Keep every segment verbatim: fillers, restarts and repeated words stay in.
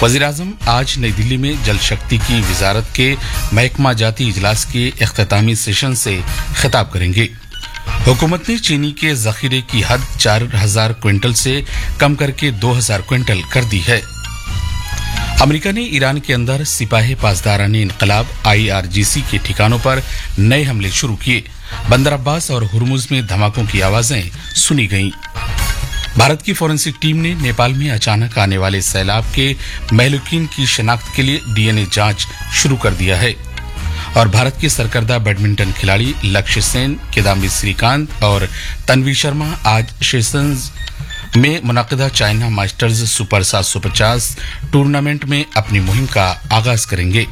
वज़ीर-ए-आज़म आज नई दिल्ली में जल शक्ति की वजारत के महकमा जाती इजलास के इख्तितामी सेशन से खिताब करेंगे। हुकूमत ने चीनी के जखीरे की हद चार हजार क्विंटल से कम करके दो हजार क्विंटल कर दी है। अमेरिका ने ईरान के अंदर सिपाही पासदारानी इनकलाब आई आर जी सी के ठिकानों पर नए हमले शुरू किए। बंदर अब्बास और हुर्मुज में धमाकों की आवाजें सुनी गईं। भारत की फोरेंसिक टीम ने नेपाल में अचानक आने वाले सैलाब के महलूकीन की शिनाख्त के लिए डी एन ए जांच शुरू कर दिया है। और भारत के सरकर्दा बैडमिंटन खिलाड़ी लक्ष्य सेन, किदाम्बी श्रीकांत और तन्वी शर्मा आज सेशंस में मुनक़िदा चाइना मास्टर्स सुपर सात सौ पचास टूर्नामेंट में अपनी मुहिम का आगाज करेंगे।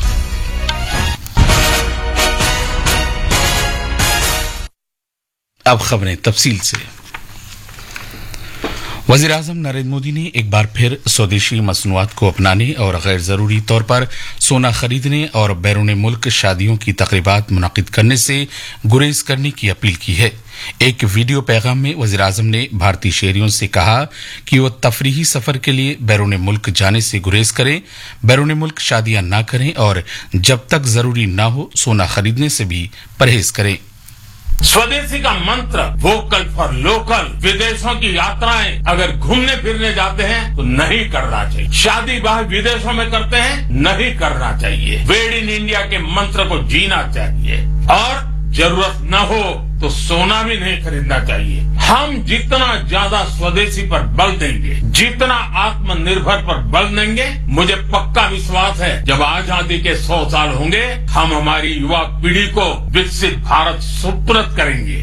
अब खबरें तफसील से। वज़ीर-ए-आज़म नरेंद्र मोदी ने एक बार फिर स्वदेशी मसनूआत को अपनाने और गैर जरूरी तौर पर सोना खरीदने और बैरून मुल्क शादियों की तकरीबात मुनक़िद करने से गुरेज करने की अपील की है। एक वीडियो पैगाम में वज़ीर-ए-आज़म ने भारतीय शहरियों से कहा कि वो तफरीही सफर के लिए बैरून मुल्क जाने से गुरेज करें, बैरून मुल्क शादियां ना करें और जब तक जरूरी ना हो सोना खरीदने से भी परहेज करें। स्वदेशी का मंत्र वोकल फॉर लोकल। विदेशों की यात्राएं अगर घूमने फिरने जाते हैं तो नहीं करना चाहिए। शादी ब्याह विदेशों में करते हैं, नहीं करना चाहिए। मेड इन इंडिया के मंत्र को जीना चाहिए और जरूरत न हो तो सोना भी नहीं खरीदना चाहिए। हम जितना ज्यादा स्वदेशी पर बल देंगे, जितना आत्मनिर्भर पर बल देंगे, मुझे पक्का विश्वास है जब आजादी के सौ साल होंगे हम हमारी युवा पीढ़ी को विकसित भारत सुपुर्द करेंगे।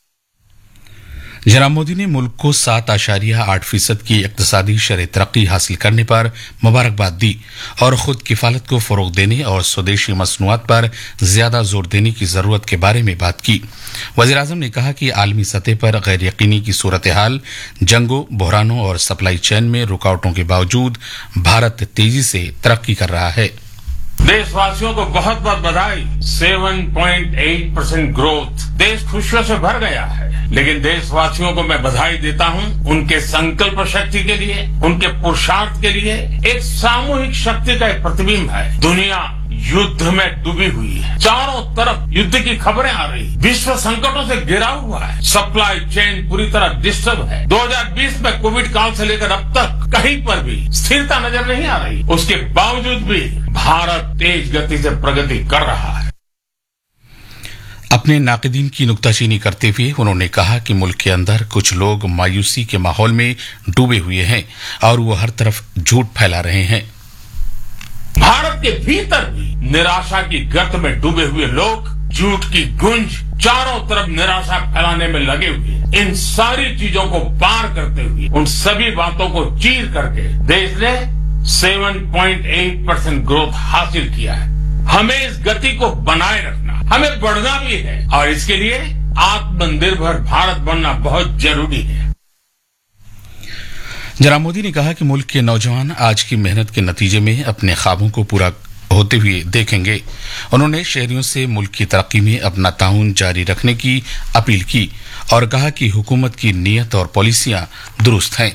जनाब मोदी ने मुल्क को सात आशारिया आठ फीसद की इक्तिसादी शरह तरक्की हासिल करने पर मुबारकबाद दी और खुद किफालत को फरोग देने और स्वदेशी मसनूआत पर ज्यादा जोर देने की जरूरत के बारे में बात की। वज़ीर-ए-आज़म ने कहा कि आलमी सतह पर गैर यकीनी की सूरत हाल, जंगों, बहरानों और सप्लाई चेन में रुकावटों के बावजूद भारत तेजी से तरक्की कर रहा है। देशवासियों को बहुत बहुत बधाई। सात पॉइंट आठ परसेंट ग्रोथ। देश खुशियों से भर गया है, लेकिन देशवासियों को मैं बधाई देता हूं उनके संकल्प शक्ति के लिए, उनके पुरुषार्थ के लिए। एक सामूहिक शक्ति का एक प्रतिबिंब है। दुनिया युद्ध में डूबी हुई है, चारों तरफ युद्ध की खबरें आ रही, विश्व संकटों से घिरा हुआ है, सप्लाई चेन पूरी तरह डिस्टर्ब है। दो हजार बीस में कोविड काल से लेकर अब तक कहीं पर भी स्थिरता नजर नहीं आ रही। उसके बावजूद भी भारत तेज गति से प्रगति कर रहा है। अपने नाक़िदीन की नुक्ताचीनी करते हुए उन्होंने कहा कि मुल्क के अंदर कुछ लोग मायूसी के माहौल में डूबे हुए हैं और वो हर तरफ झूठ फैला रहे हैं। भारत के भीतर भी निराशा की गर्त में डूबे हुए लोग झूठ की गुंज, चारों तरफ निराशा फैलाने में लगे हुए। इन सारी चीजों को पार करते हुए, उन सभी बातों को चीर करके देश ने सात पॉइंट आठ परसेंट ग्रोथ हासिल किया है। हमें इस गति को बनाए रखना, हमें बढ़ना भी है और इसके लिए आत्मनिर्भर भारत बनना बहुत जरूरी है। जनाब मोदी ने कहा कि मुल्क के नौजवान आज की मेहनत के नतीजे में अपने ख्वाबों को पूरा होते हुए देखेंगे। उन्होंने शहरियों से मुल्क की तरक्की में अपना ताउन जारी रखने की अपील की और कहा कि हुकूमत की नीयत और पॉलिसियां दुरुस्त हैं।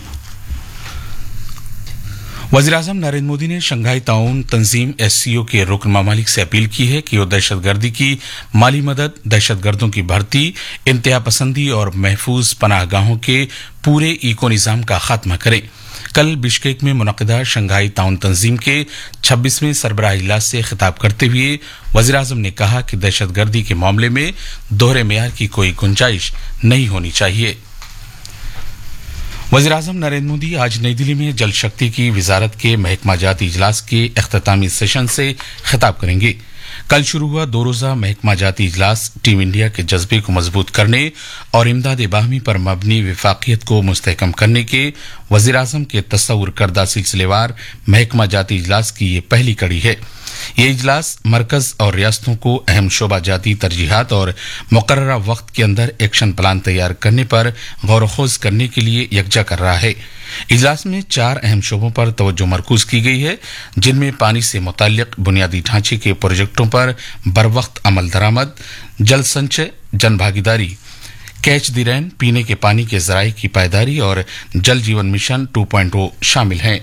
वज़ीर-ए-आज़म नरेंद्र मोदी ने शंघाई ताउन तंजीम एस सी ओ के रुकन ममालिक से अपील की है कि वो दहशतगर्दी की माली मदद, दहशतगर्दों की भर्ती, इंतहा पसंदी और महफूज पनाहगाहों के पूरे इको निज़ाम का खात्मा करें। कल बिश्केक में मुनक़िदा शंघाई ताउन तंजीम के छब्बीसवें सरबराह इजलास से खिताब करते हुए वज़ीर-ए-आज़म ने कहा कि दहशतगर्दी के मामले में दोहरे मेयार की कोई गुंजाइश नहीं होनी चाहिए। वज़ीर-ए-आज़म नरेंद्र मोदी आज नई दिल्ली में जल शक्ति की वजारत के महकमा जाती इजलास के इख्तितामी सेशन से खिताब करेंगे। कल शुरू हुआ दो रोजा महकमा जाती इजलास टीम इंडिया के जज्बे को मजबूत करने और इमदाद बाहमी पर मबनी विफाकियत को मुस्तहकम करने के वज़ीर-ए-आज़म के तस्वुर करदा सिलसिलेवार महकमा जाती इजलास की ये पहली कड़ी है। ये इजलास मरकज और रियासतों को अहम शोबा जाती तरजीहात और मुकर्ररा वक्त के अंदर एक्शन प्लान तैयार करने पर गौर-व-खोज करने के लिए यकजा कर रहा है। इजलास में चार अहम शोबों पर तवज्जो मरकूज की गई है, जिनमें पानी से मुताल्लिक बुनियादी ढांचे के प्रोजेक्टों पर बरवक्त अमल दरामद, जल संचय, जन भागीदारी, कैच द रेन, पीने के पानी के जराये की पायदारी और जल जीवन मिशन टू पॉइंट ओ शामिल हैं।